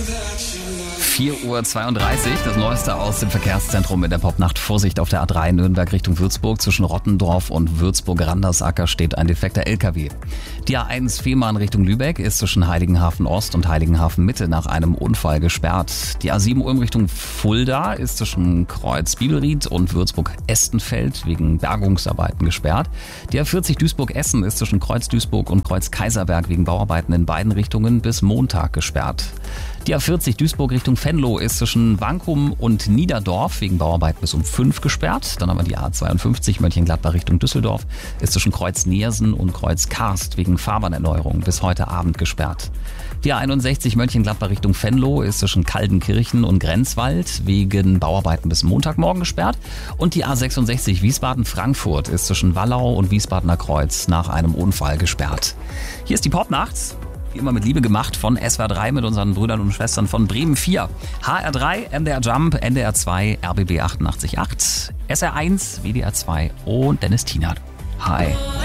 4:32 Uhr, das Neueste aus dem Verkehrszentrum in der Popnacht. Vorsicht auf der A3 Nürnberg Richtung Würzburg. Zwischen Rottendorf und Würzburg-Randersacker steht ein defekter LKW. Die A1 Fehmarn Richtung Lübeck ist zwischen Heiligenhafen Ost und Heiligenhafen Mitte nach einem Unfall gesperrt. Die A7 Ulm Richtung Fulda ist zwischen Kreuz Bielried und Würzburg-Estenfeld wegen Bergungsarbeiten gesperrt. Die A40 Duisburg-Essen ist zwischen Kreuz Duisburg und Kreuz Kaiserberg wegen Bauarbeiten in beiden Richtungen bis Montag gesperrt. Die A40 Duisburg Richtung Venlo ist zwischen Wankum und Niederdorf wegen Bauarbeiten bis um 5 gesperrt. Dann haben wir die A52 Mönchengladbach Richtung Düsseldorf ist zwischen Kreuz Neersen und Kreuz Karst wegen Fahrbahnerneuerung bis heute Abend gesperrt. Die A61 Mönchengladbach Richtung Venlo ist zwischen Kaldenkirchen und Grenzwald wegen Bauarbeiten bis Montagmorgen gesperrt. Und die A66 Wiesbaden-Frankfurt ist zwischen Wallau und Wiesbadener Kreuz nach einem Unfall gesperrt. Hier ist die Popnacht. Wie immer mit Liebe gemacht von SWR 3 mit unseren Brüdern und Schwestern von Bremen 4. HR 3, MDR Jump, NDR 2, RBB 88.8, SR 1, WDR 2 und Dennis Tienert. Hi.